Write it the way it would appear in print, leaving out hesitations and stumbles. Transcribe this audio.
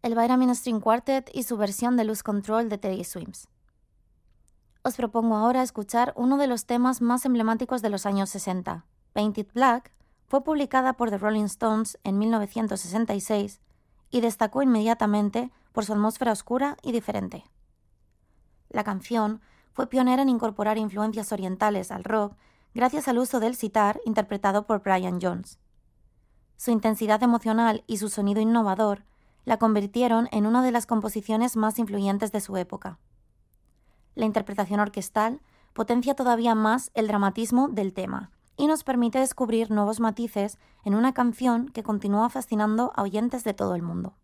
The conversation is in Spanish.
el Vitamin String Quartet y su versión de Lose Control de Teddy Swims. Os propongo ahora escuchar uno de los temas más emblemáticos de los años 60. Painted Black fue publicada por The Rolling Stones en 1966 y destacó inmediatamente por su atmósfera oscura y diferente. La canción fue pionera en incorporar influencias orientales al rock gracias al uso del sitar interpretado por Brian Jones. Su intensidad emocional y su sonido innovador la convirtieron en una de las composiciones más influyentes de su época. La interpretación orquestal potencia todavía más el dramatismo del tema y nos permite descubrir nuevos matices en una canción que continúa fascinando a oyentes de todo el mundo.